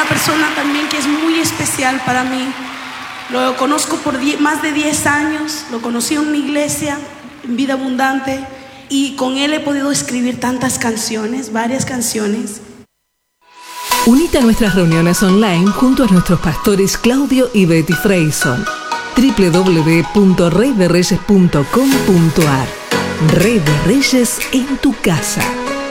una persona también que es muy especial para mí. Lo conozco por más de 10 años, lo conocí en una iglesia, en Vida Abundante, y con él he podido escribir tantas canciones, varias canciones. Unite a nuestras reuniones online junto a nuestros pastores Claudio y Betty Freyson. www.reydereyes.com.ar. Rey de Reyes en tu casa.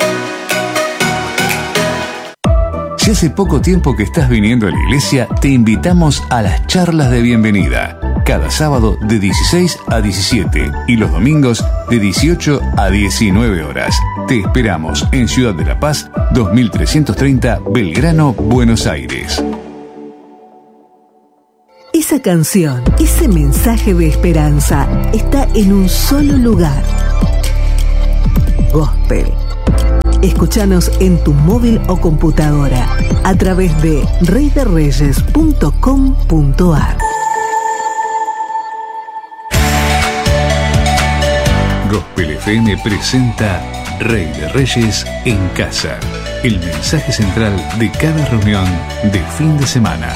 Si hace poco tiempo que estás viniendo a la iglesia, te invitamos a las charlas de bienvenida. Cada sábado de 16 a 17 y los domingos de 18 a 19 horas. Te esperamos en Ciudad de la Paz, 2330 Belgrano, Buenos Aires. Esa canción, ese mensaje de esperanza está en un solo lugar. Gospel. Escúchanos en tu móvil o computadora a través de reydereyes.com.ar. Gospel FM presenta Rey de Reyes en casa. El mensaje central de cada reunión de fin de semana.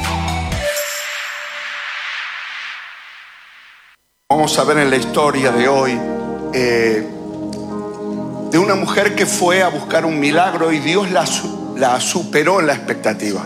Vamos a ver en la historia de hoy de una mujer que fue a buscar un milagro y Dios la superó en la expectativa.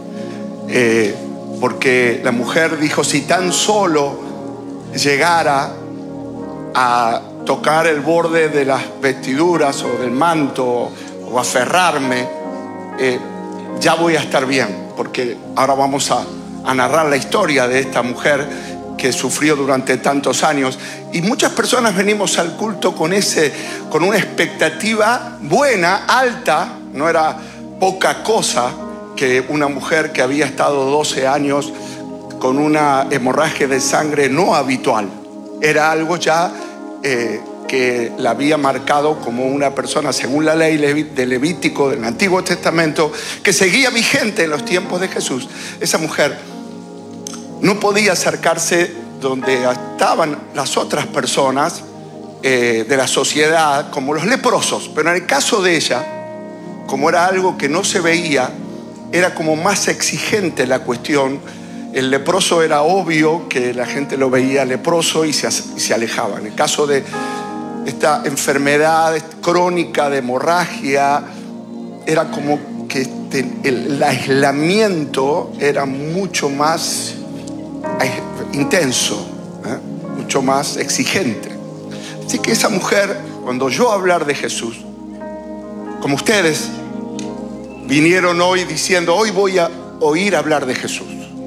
Porque la mujer dijo, si tan solo llegara a tocar el borde de las vestiduras o del manto o aferrarme, ya voy a estar bien. Porque ahora vamos a narrar la historia de esta mujer que sufrió durante tantos años. Y muchas personas venimos al culto con una expectativa buena, alta. No era poca cosa que una mujer que había estado 12 años con una hemorragia de sangre no habitual. Era algo ya que la había marcado como una persona, según la ley de Levítico del Antiguo Testamento, que seguía vigente en los tiempos de Jesús. Esa mujer no podía acercarse donde estaban las otras personas de la sociedad, como los leprosos. Pero en el caso de ella, como era algo que no se veía, era como más exigente la cuestión. El leproso era obvio que la gente lo veía leproso y se alejaba. En el caso de esta enfermedad crónica de hemorragia, era como que el aislamiento era mucho más intenso, mucho más exigente. Así que esa mujer, cuando oyó hablar de Jesús, como ustedes vinieron hoy diciendo, hoy voy a oír hablar de Jesús.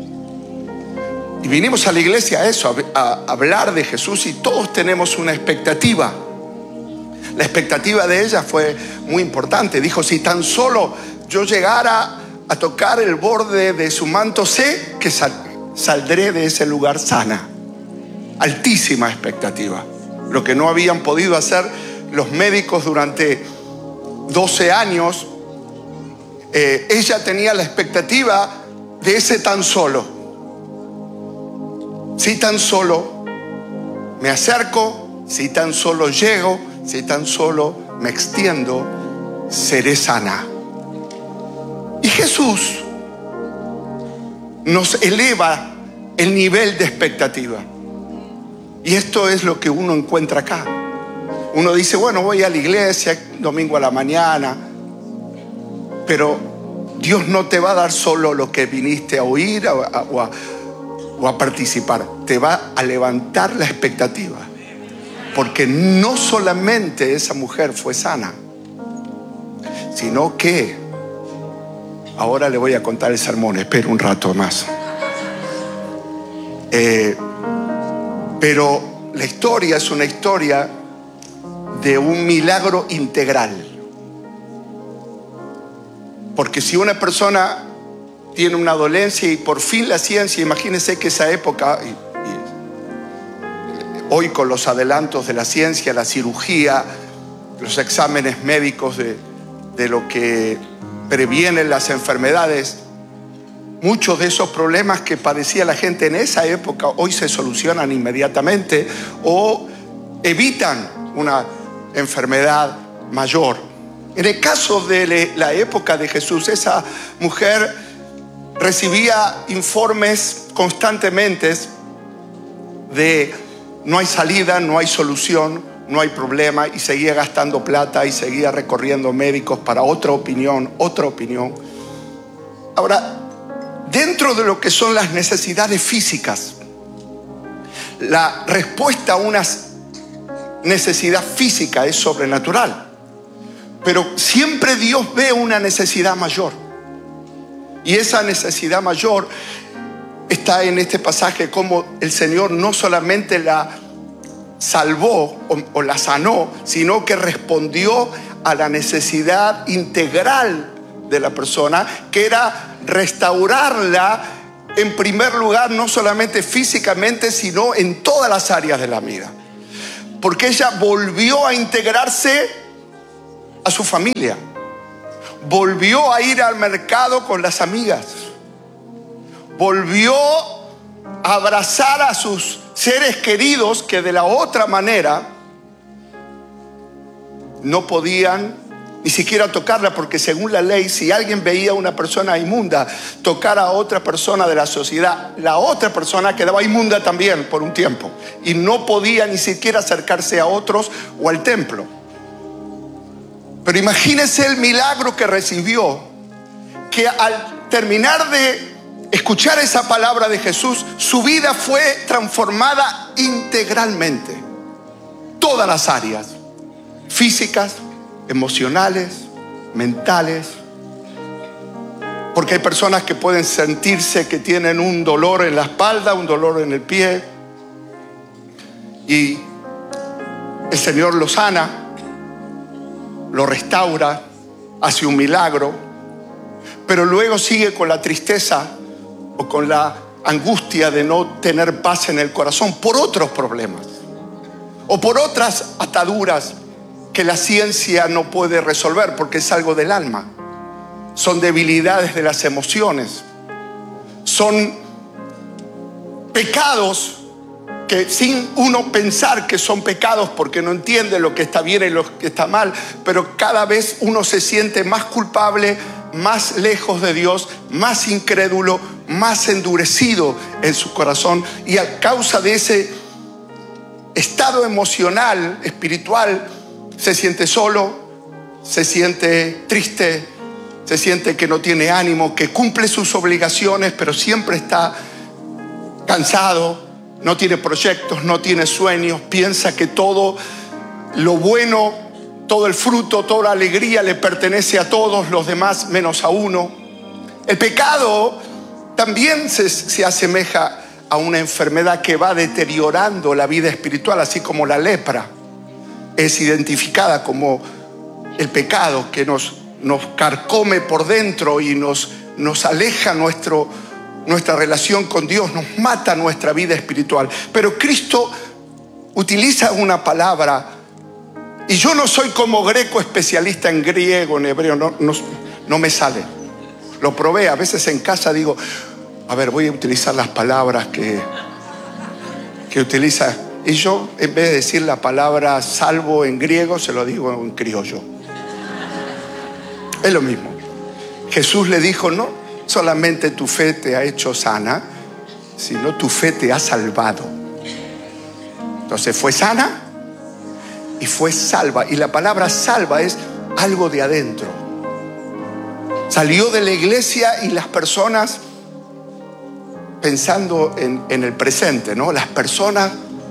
Y vinimos a la iglesia a eso, a hablar de Jesús, y todos tenemos una expectativa. La expectativa de ella fue muy importante. Dijo, si tan solo yo llegara a tocar el borde de su manto, sé que saldré de ese lugar sana. Altísima expectativa. Lo que no habían podido hacer los médicos durante 12 años, ella tenía la expectativa de ese tan solo. Si tan solo me acerco, si tan solo llego, si tan solo me extiendo, seré sana. Y Jesús nos eleva el nivel de expectativa. Y esto es lo que uno encuentra acá. Uno dice, bueno, voy a la iglesia domingo a la mañana, pero Dios no te va a dar solo lo que viniste a oír o a participar. Te va a levantar la expectativa. Porque no solamente esa mujer fue sana, sino que, ahora le voy a contar el sermón, espero un rato más. Pero la historia es una historia de un milagro integral. Porque si una persona tiene una dolencia y por fin la ciencia, imagínense que esa época, hoy con los adelantos de la ciencia, la cirugía, los exámenes médicos de lo que previenen las enfermedades, muchos de esos problemas que padecía la gente en esa época hoy se solucionan inmediatamente o evitan una enfermedad mayor. En el caso de la época de Jesús, esa mujer recibía informes constantemente de no hay salida, no hay solución, no hay problema, y seguía gastando plata y seguía recorriendo médicos para otra opinión. Ahora, dentro de lo que son las necesidades físicas, la respuesta a una necesidad física es sobrenatural, pero siempre Dios ve una necesidad mayor, y esa necesidad mayor está en este pasaje, como el Señor no solamente la salvó o la sanó, sino que respondió a la necesidad integral de la persona, que era restaurarla en primer lugar, no solamente físicamente, sino en todas las áreas de la vida. Porque ella volvió a integrarse a su familia, volvió a ir al mercado con las amigas, volvió a abrazar a sus seres queridos que de la otra manera no podían ni siquiera tocarla, porque según la ley, si alguien veía a una persona inmunda tocar a otra persona de la sociedad, la otra persona quedaba inmunda también por un tiempo y no podía ni siquiera acercarse a otros o al templo. Pero imagínense el milagro que recibió, que al terminar de escuchar esa palabra de Jesús, su vida fue transformada integralmente. Todas las áreas, físicas, emocionales, mentales. Porque hay personas que pueden sentirse que tienen un dolor en la espalda, un dolor en el pie, y el Señor lo sana, lo restaura, hace un milagro, pero luego sigue con la tristeza o con la angustia de no tener paz en el corazón por otros problemas o por otras ataduras que la ciencia no puede resolver, porque es algo del alma. Son debilidades de las emociones, son pecados que sin uno pensar que son pecados, porque no entiende lo que está bien y lo que está mal, pero cada vez uno se siente más culpable, más lejos de Dios, más incrédulo, más endurecido en su corazón, y a causa de ese estado emocional, espiritual, se siente solo, se siente triste, se siente que no tiene ánimo, que cumple sus obligaciones, pero siempre está cansado, no tiene proyectos, no tiene sueños, piensa que todo lo bueno, todo el fruto, toda la alegría le pertenece a todos los demás menos a uno. El pecado también se asemeja a una enfermedad que va deteriorando la vida espiritual, así como la lepra es identificada como el pecado que nos carcome por dentro y nos aleja nuestra relación con Dios, nos mata nuestra vida espiritual. Pero Cristo utiliza una palabra, y yo no soy como Greco especialista en griego, en hebreo, no me sale. Lo probé, a veces en casa digo, a ver, voy a utilizar las palabras que utiliza. Y yo, en vez de decir la palabra salvo en griego, se lo digo en criollo. Es lo mismo. Jesús le dijo, no solamente tu fe te ha hecho sana, sino tu fe te ha salvado. Entonces fue sana y fue salva. Y la palabra salva es algo de adentro. Salió de la iglesia y las personas, pensando en el presente, ¿no? Las personas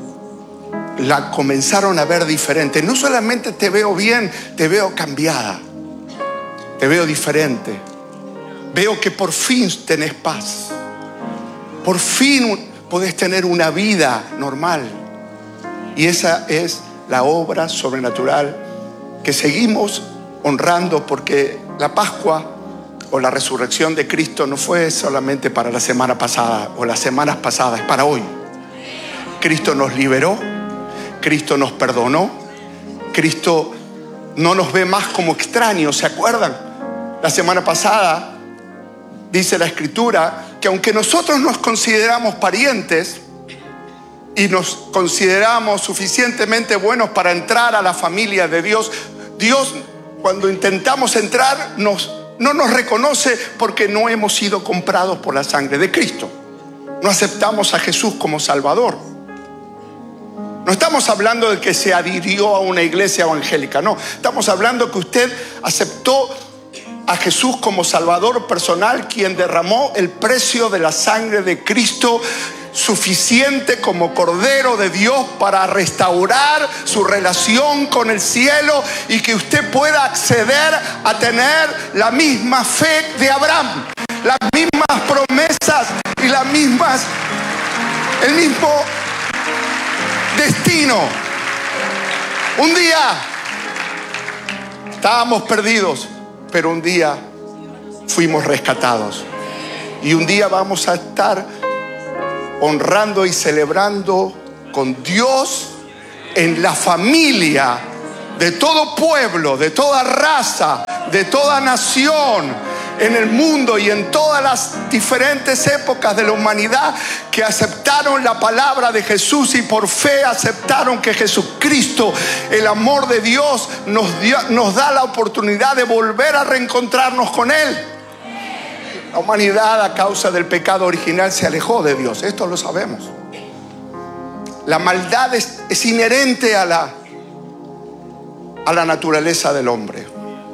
la comenzaron a ver diferente. No solamente te veo bien, te veo cambiada, te veo diferente. Veo que por fin tenés paz, por fin podés tener una vida normal. Y esa es la obra sobrenatural que seguimos honrando, porque la Pascua o la resurrección de Cristo no fue solamente para la semana pasada o las semanas pasadas, es para hoy. Cristo nos liberó, Cristo nos perdonó, Cristo no nos ve más como extraños. ¿Se acuerdan? La semana pasada dice la Escritura que aunque nosotros nos consideramos parientes y nos consideramos suficientemente buenos para entrar a la familia de Dios, Dios, cuando intentamos entrar, nos no nos reconoce porque no hemos sido comprados por la sangre de Cristo. No aceptamos a Jesús como Salvador. No estamos hablando de que se adhirió a una iglesia evangélica, no. Estamos hablando que usted aceptó a Jesús como Salvador personal, quien derramó el precio de la sangre de Cristo, suficiente como Cordero de Dios para restaurar su relación con el cielo y que usted pueda acceder a tener la misma fe de Abraham, las mismas promesas y el mismo destino. Un día estábamos perdidos, pero un día fuimos rescatados. Y un día vamos a estar honrando y celebrando con Dios en la familia de todo pueblo, de toda raza, de toda nación, en el mundo y en todas las diferentes épocas de la humanidad que aceptaron la palabra de Jesús y por fe aceptaron que Jesucristo, el amor de Dios, nos da la oportunidad de volver a reencontrarnos con Él. La humanidad, a causa del pecado original, se alejó de Dios. Esto lo sabemos. La maldad es inherente a la naturaleza del hombre.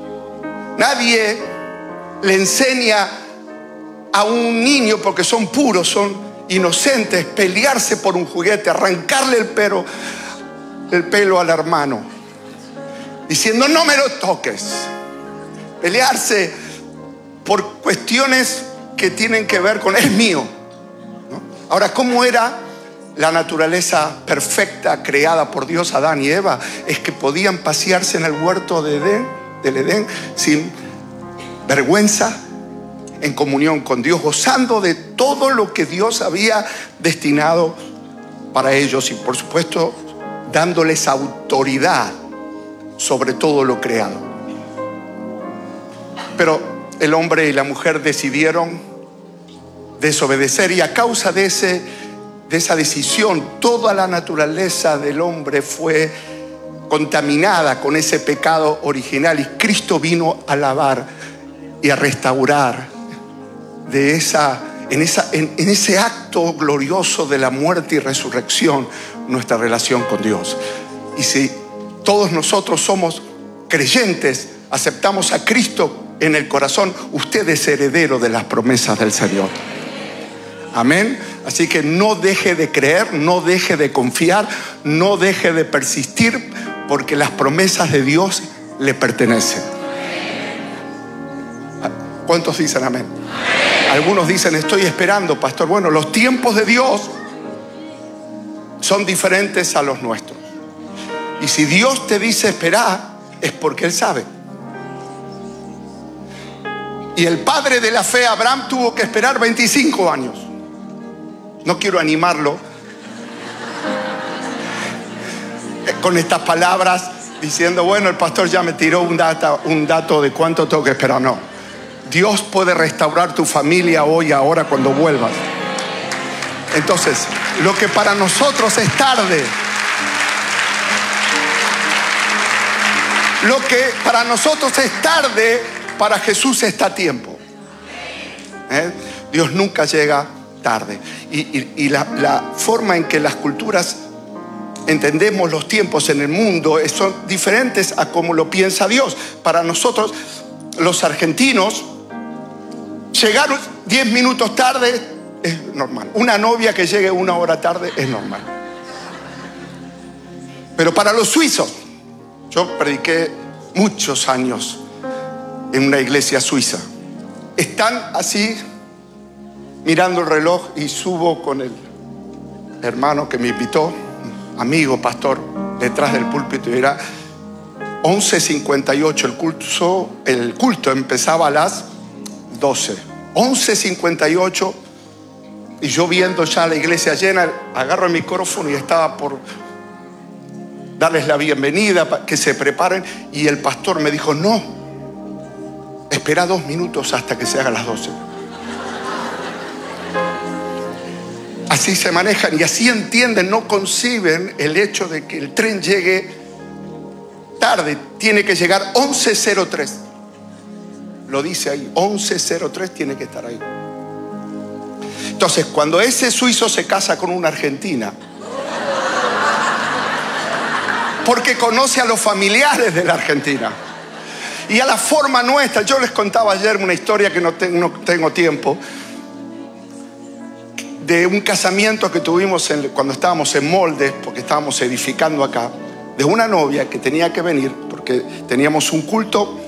Nadie le enseña a un niño, porque son puros, son inocentes, pelearse por un juguete, arrancarle el pelo al hermano, diciendo no me lo toques. Pelearse por cuestiones que tienen que ver con es mío, ¿no? Ahora, ¿cómo era la naturaleza perfecta creada por Dios, Adán y Eva? Es que podían pasearse en el huerto del Edén sin vergüenza, en comunión con Dios, gozando de todo lo que Dios había destinado para ellos y, por supuesto, dándoles autoridad sobre todo lo creado. Pero el hombre y la mujer decidieron desobedecer, y a causa de esa decisión, toda la naturaleza del hombre fue contaminada con ese pecado original, y Cristo vino a lavar y a restaurar en ese acto glorioso de la muerte y resurrección nuestra relación con Dios. Y si todos nosotros somos creyentes, aceptamos a Cristo en el corazón, usted es heredero de las promesas del Señor. Amén. Así que no deje de creer, no deje de confiar, no deje de persistir, porque las promesas de Dios le pertenecen. ¿Cuántos dicen amén? Algunos dicen estoy esperando, pastor. Bueno, los tiempos de Dios son diferentes a los nuestros. Y si Dios te dice esperar, es porque Él sabe. Y el padre de la fe, Abraham, tuvo que esperar 25 años. No quiero animarlo con estas palabras diciendo, bueno, el pastor ya me tiró un dato de cuánto tengo que esperar. No. Dios puede restaurar tu familia hoy, ahora, cuando vuelvas. Entonces, lo que para nosotros es tarde, lo que para nosotros es tarde, para Jesús está a tiempo. Dios nunca llega tarde. Y la forma en que las culturas entendemos los tiempos en el mundo son diferentes a como lo piensa Dios. Para nosotros, los argentinos, llegar 10 minutos tarde es normal. Una novia que llegue 1 hora tarde es normal. Pero para los suizos, yo prediqué muchos años en una iglesia suiza. Están así mirando el reloj, y subo con el hermano que me invitó, amigo, pastor, detrás del púlpito, y era 11:58. El culto empezaba a las 12. 11:58, y yo viendo ya la iglesia llena, agarro el micrófono y estaba por darles la bienvenida, para que se preparen, y el pastor me dijo, no, espera 2 minutos hasta que se hagan las 12. Así se manejan y así entienden, no conciben el hecho de que el tren llegue tarde. Tiene que llegar 11:03. lo dice ahí, 1103 tiene que estar ahí. Entonces, cuando ese suizo se casa con una argentina, porque conoce a los familiares de la Argentina y a la forma nuestra. Yo les contaba ayer una historia que no tengo tiempo, de un casamiento que tuvimos cuando estábamos en Moldes, porque estábamos edificando acá, de una novia que tenía que venir, porque teníamos un culto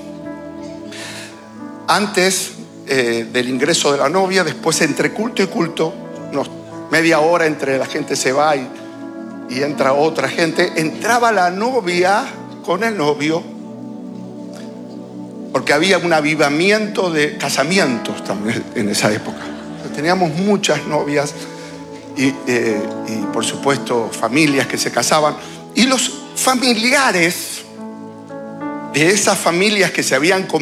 antes del ingreso de la novia, después entre culto y culto, media hora entre la gente se va y entra otra gente, entraba la novia con el novio, porque había un avivamiento de casamientos también en esa época. Teníamos muchas novias y por supuesto familias que se casaban, y los familiares de esas familias que se habían